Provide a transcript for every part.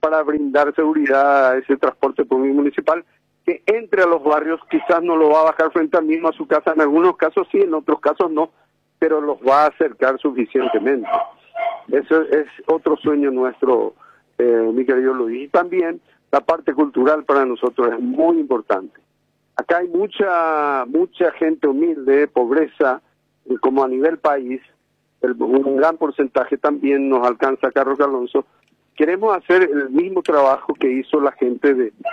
para brindar seguridad a ese transporte público municipal, que entre a los barrios. Quizás no lo va a bajar frente al mismo a su casa, en algunos casos sí, en otros casos no, pero los va a acercar suficientemente. Eso es otro sueño nuestro, mi querido Luis. Y también la parte cultural para nosotros es muy importante. Acá hay mucha gente humilde, pobreza, como a nivel país, un gran porcentaje también nos alcanza acá Roque Alonso. Queremos hacer el mismo trabajo que hizo la gente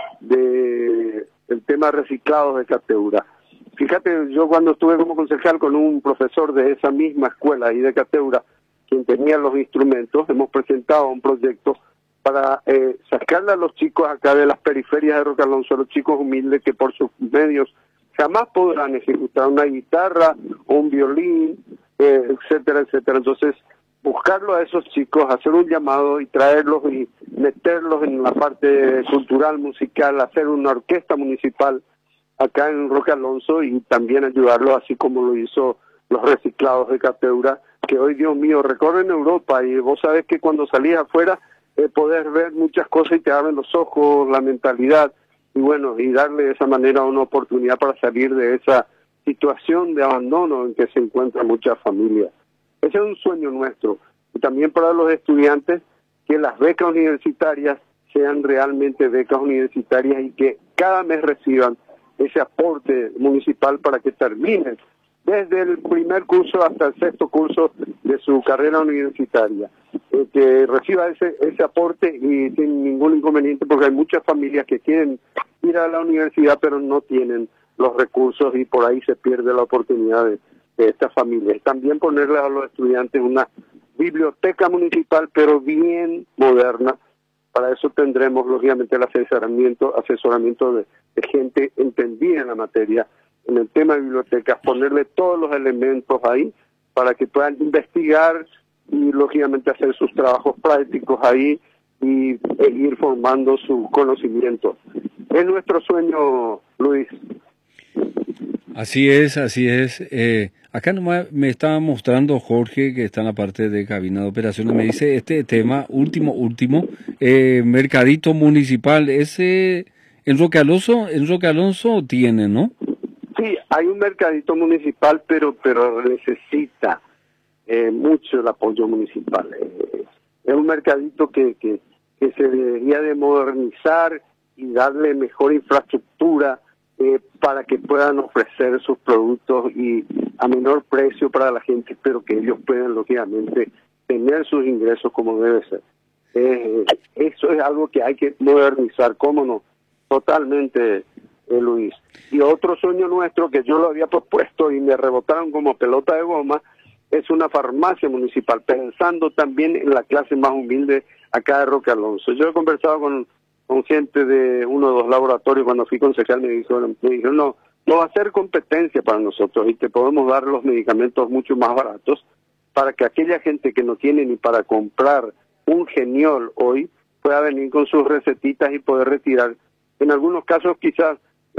del tema reciclados de Cateura. Fíjate, yo cuando estuve como concejal con un profesor de esa misma escuela ahí de Cateura, quien tenía los instrumentos, hemos presentado un proyecto para sacarle a los chicos acá de las periferias de Roque Alonso, a los chicos humildes que por sus medios jamás podrán ejecutar una guitarra o un violín, etcétera, etcétera. Entonces, buscarlo a esos chicos, hacer un llamado y traerlos y meterlos en la parte cultural, musical, hacer una orquesta municipal acá en Roque Alonso y también ayudarlos, así como lo hizo los reciclados de Cateura, que hoy, Dios mío, recorren Europa y vos sabés que cuando salís afuera podés ver muchas cosas y te abren los ojos, la mentalidad, y bueno, y darle de esa manera una oportunidad para salir de esa situación de abandono en que se encuentran muchas familias. Ese es un sueño nuestro, y también para los estudiantes, que las becas universitarias sean realmente becas universitarias y que cada mes reciban ese aporte municipal para que terminen desde el primer curso hasta el sexto curso de su carrera universitaria, que reciba ese aporte y sin ningún inconveniente, porque hay muchas familias que quieren ir a la universidad pero no tienen los recursos y por ahí se pierde la oportunidad de estas familias. También ponerles a los estudiantes una biblioteca municipal pero bien moderna. Para eso tendremos lógicamente el asesoramiento de gente entendida en la materia, en el tema de bibliotecas, ponerle todos los elementos ahí para que puedan investigar y lógicamente hacer sus trabajos prácticos ahí y ir formando su conocimiento. Es nuestro sueño, Luis. Así es, así es. Acá nomás me estaba mostrando Jorge, que está en la parte de cabina de operaciones, me dice este tema, último, mercadito municipal, ese en Roque Alonso tiene, ¿no? Sí, hay un mercadito municipal, pero necesita mucho el apoyo municipal. Es un mercadito que se debería de modernizar y darle mejor infraestructura para que puedan ofrecer sus productos y a menor precio para la gente, pero que ellos puedan lógicamente tener sus ingresos como debe ser. Eso es algo que hay que modernizar, ¿cómo no? Totalmente, Luis. Y otro sueño nuestro que yo lo había propuesto y me rebotaron como pelota de goma es una farmacia municipal, pensando también en la clase más humilde acá de Roque Alonso. Yo he conversado con gente de uno o dos laboratorios cuando fui concejal, me dijeron no va a ser competencia para nosotros y te podemos dar los medicamentos mucho más baratos para que aquella gente que no tiene ni para comprar un Geniol hoy pueda venir con sus recetitas y poder retirar. En algunos casos quizás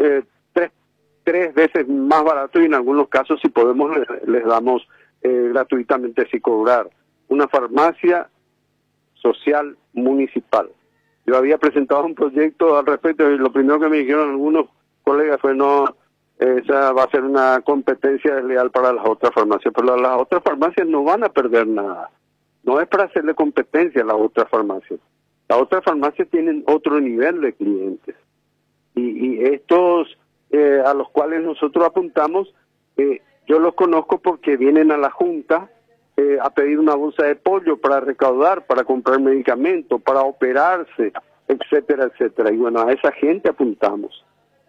tres veces más barato y en algunos casos si podemos les damos gratuitamente sin cobrar. Una farmacia social municipal. Yo había presentado un proyecto al respecto y lo primero que me dijeron algunos colegas fue esa va a ser una competencia desleal para las otras farmacias, pero las otras farmacias no van a perder nada. No es para hacerle competencia a las otras farmacias. Las otras farmacias tienen otro nivel de clientes. Y estos a los cuales nosotros apuntamos, yo los conozco porque vienen a la Junta a pedir una bolsa de pollo para recaudar, para comprar medicamentos, para operarse, etcétera, etcétera. Y bueno, a esa gente apuntamos.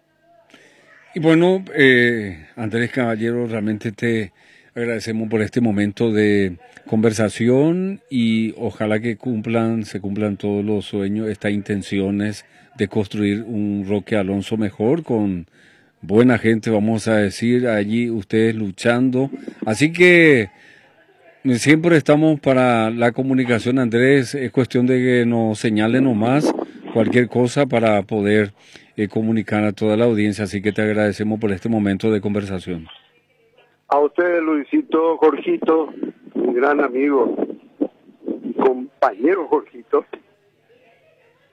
Y bueno, Andrés Caballero, realmente te agradecemos por este momento de conversación y ojalá que se cumplan todos los sueños, estas intenciones de construir un Roque Alonso mejor con buena gente, vamos a decir, allí ustedes luchando. Así que siempre estamos para la comunicación, Andrés, es cuestión de que nos señalen nomás cualquier cosa para poder comunicar a toda la audiencia, así que te agradecemos por este momento de conversación. A ustedes, Luisito, Jorgito, mi gran amigo y compañero Jorgito.